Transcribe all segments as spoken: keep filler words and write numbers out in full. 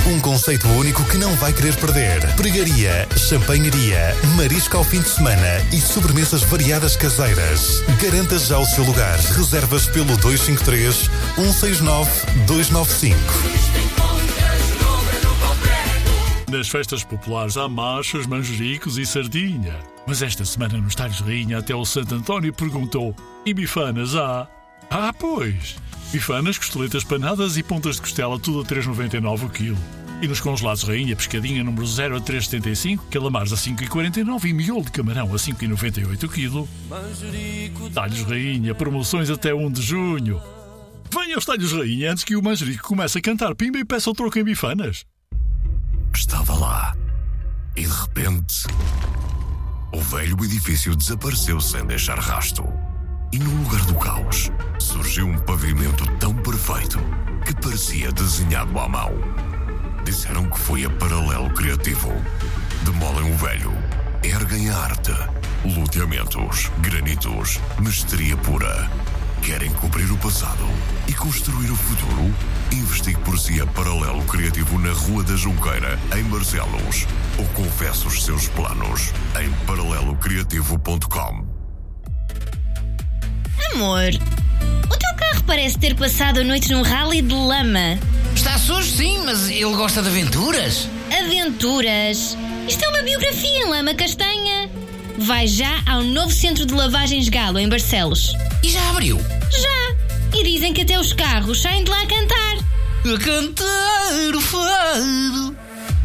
Um conceito único que não vai querer perder. Pregaria, champanharia, marisco ao fim de semana e sobremesas variadas caseiras. Garanta já o seu lugar. Reservas pelo dois cinco três, um seis nove, dois nove cinco. Nas festas populares há machos, manjericos e sardinha. Mas esta semana nos Talhos Rainha até o Santo António perguntou: e bifanas há? Ah, pois! Bifanas, costeletas panadas e pontas de costela, tudo a três vírgula noventa e nove o quilo. E nos congelados Rainha, pescadinha número zero a três vírgula setenta e cinco, calamares a cinco vírgula quarenta e nove e miolo de camarão a cinco vírgula noventa e oito o quilo. Talhos Rainha, promoções até um de junho. Venha aos Talhos Rainha antes que o manjerico comece a cantar pimba e peça o troco em bifanas. Estava lá e de repente o velho edifício desapareceu sem deixar rasto. E no lugar do caos surgiu um pavimento tão perfeito que parecia desenhado à mão. Disseram que foi a Paralelo Criativo. Demolem o velho, erguem a arte, loteamentos, granitos, mestria pura. Querem cobrir o passado e construir o futuro? Investigue por si a Paralelo Criativo na Rua da Junqueira, em Barcelos. Ou confesse os seus planos em paralelo criativo ponto com. Amor, o teu carro parece ter passado a noite num rally de lama. Está sujo, sim, mas ele gosta de aventuras. Aventuras? Isto é uma biografia em lama castanha. Vai já ao novo centro de lavagens Galo, em Barcelos. E já abriu? Já! E dizem que até os carros saem de lá a cantar. A cantar o fado.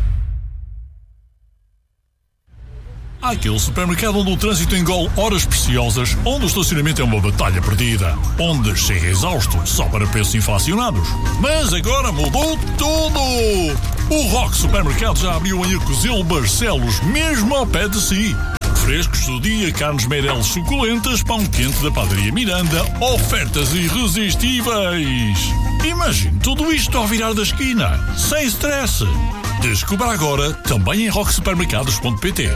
Há aquele supermercado onde o trânsito engole horas preciosas, onde o estacionamento é uma batalha perdida, onde chega exausto só para preços inflacionados. Mas agora mudou tudo! O Rock Supermercado já abriu em Arcozelo, Barcelos, mesmo ao pé de si. Frescos do dia, carnes Meireles suculentas, pão quente da Padaria Miranda, ofertas irresistíveis. Imagine tudo isto ao virar da esquina, sem stress. Descubra agora também em rock supermercados ponto pt.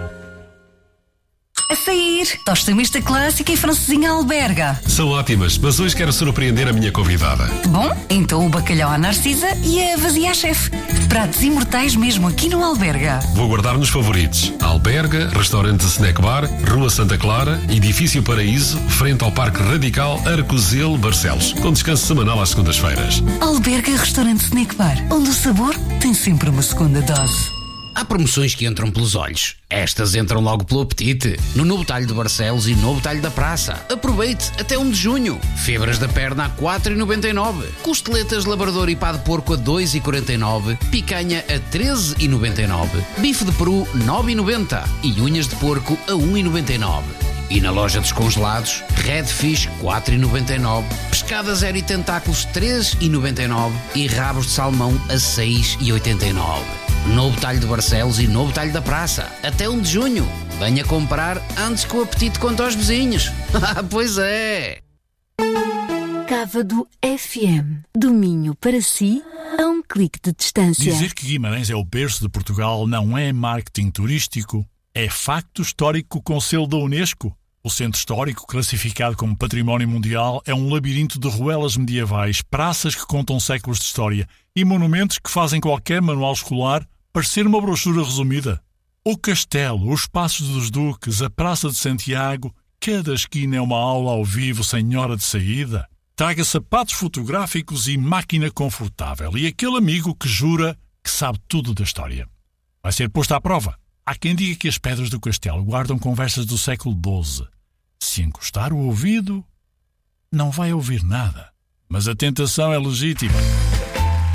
A sair, tosta mista clássica e francesinha alberga. São ótimas, mas hoje quero surpreender a minha convidada. Bom, então o bacalhau à Narcisa e a vazia à chefe. Pratos imortais mesmo aqui no Alberga. Vou guardar nos favoritos. Alberga, restaurante Snack Bar, Rua Santa Clara, Edifício Paraíso, frente ao Parque Radical, Arcozelo, Barcelos. Com descanso semanal às segundas-feiras. Alberga, restaurante Snack Bar, onde o sabor tem sempre uma segunda dose. Há promoções que entram pelos olhos. Estas entram logo pelo apetite. No Novo Talho de Barcelos e Novo Talho da Praça. Aproveite até um de junho. Febras da perna a quatro vírgula noventa e nove. Costeletas de labrador e pá de porco a dois vírgula quarenta e nove. Picanha a treze vírgula noventa e nove. Bife de peru nove vírgula noventa. E unhas de porco a um vírgula noventa e nove. E na loja dos congelados, Redfish quatro vírgula noventa e nove, pescada zero e tentáculos três vírgula noventa e nove e rabos de salmão a seis vírgula oitenta e nove. Novo Talho de Barcelos e Novo Talho da Praça. Até um de junho. Venha comprar antes que o apetite conte aos vizinhos. Ah, pois é. Cávado F M. Do Minho para si, a um clique de distância. Dizer que Guimarães é o berço de Portugal não é marketing turístico, é facto histórico com selo da Unesco. O centro histórico, classificado como Património Mundial, é um labirinto de ruelas medievais, praças que contam séculos de história e monumentos que fazem qualquer manual escolar parecer uma brochura resumida. O castelo, os Passos dos Duques, a Praça de Santiago, cada esquina é uma aula ao vivo sem hora de saída. Traga sapatos fotográficos e máquina confortável e aquele amigo que jura que sabe tudo da história. Vai ser posto à prova. Há quem diga que as pedras do castelo guardam conversas do século doze. Se encostar o ouvido, não vai ouvir nada. Mas a tentação é legítima.